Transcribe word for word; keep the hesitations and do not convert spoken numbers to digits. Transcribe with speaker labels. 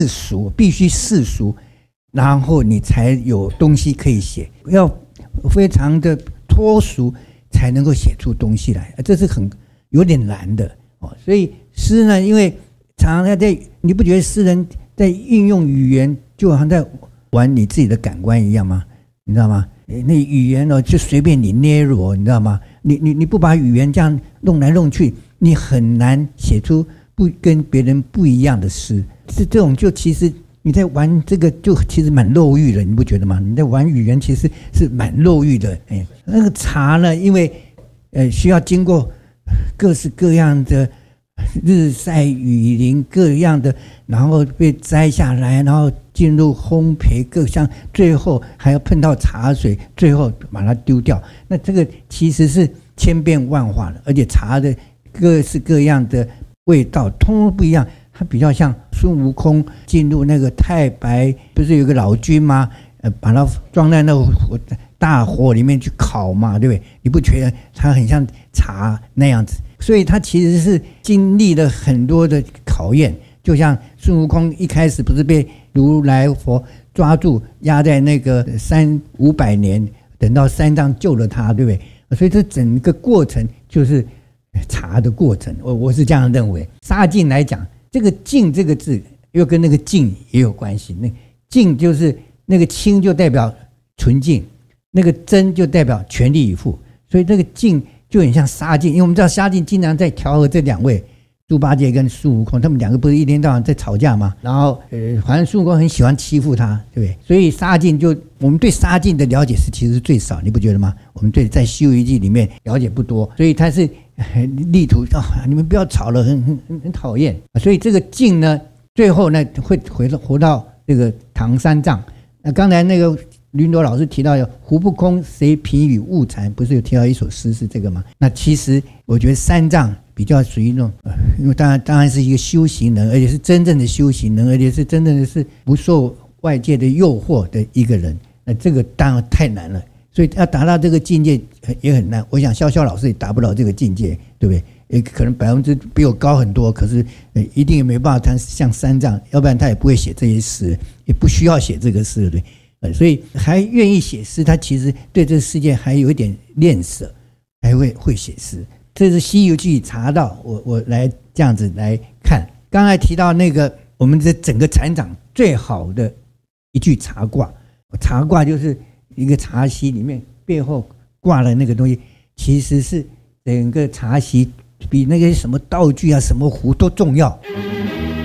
Speaker 1: 世俗，必须世俗，然后你才有东西可以写，要非常的脱俗才能够写出东西来，这是很有点难的哦。所以诗呢，因为常常在，你不觉得诗人在运用语言就好像在玩你自己的感官一样吗？你知道吗？那语言呢，就随便你捏揉，你知道吗？你你你不把语言这样弄来弄去，你很难写出不跟别人不一样的诗。这这种就其实你在玩这个就其实蛮漏欲的，你不觉得吗？你在玩语言其实是蛮漏欲的。哎，那个茶呢，因为呃需要经过各式各样的日晒雨淋各样的，然后被摘下来，然后进入烘焙各项，最后还要碰到茶水，最后把它丢掉。那这个其实是千变万化的，而且茶的各式各样的味道通通不一样。它比较像孙悟空进入那个太白，不是有个老君吗？呃，把它装在那个火大火里面去烤嘛，对不对？你不觉得它很像茶那样子？所以它其实是经历了很多的考验，就像孙悟空一开始不是被如来佛抓住压在那个三五百年，等到三藏救了他，对不对？所以这整个过程就是茶的过程，我我是这样认为。沙净来讲，这个净这个字又跟那个净也有关系。那净就是那个清就代表纯净，那个真就代表全力以赴，所以这个净就很像沙净。因为我们知道沙净经常在调和这两位猪八戒跟孙悟空，他们两个不是一天到晚在吵架吗？然后呃，反正孙悟空很喜欢欺负他，对不对？所以沙净就我们对沙净的了解是其实最少，你不觉得吗？我们对在《西游记》里面了解不多，所以他是力图啊、哦，你们不要吵了，很很很讨厌。所以这个净呢，最后呢会回到活到这个唐三藏。那刚才那个云朵老师提到有“湖不空，谁凭雨悟禅”，不是有提到一首诗是这个吗？那其实我觉得三藏比较属于那种，呃、因为当然当然是一个修行人，而且是真正的修行人，而且是真正的是不受外界的诱惑的一个人。那这个当然太难了，所以要达到这个境界也很难。我想潇潇老师也达不到这个境界，对不对？也可能百分之比我高很多，可是一定也没办法谈像三藏，要不然他也不会写这些诗，也不需要写这个诗，对。所以还愿意写诗，他其实对这个世界还有一点恋舍，还会会写诗。这是《西游记》查到，我我来这样子来看。刚才提到那个我们这整个禅场最好的一句茶卦，茶卦就是一个茶席里面背后挂了那个东西，其实是整个茶席比那个什么道具啊、什么壶都重要。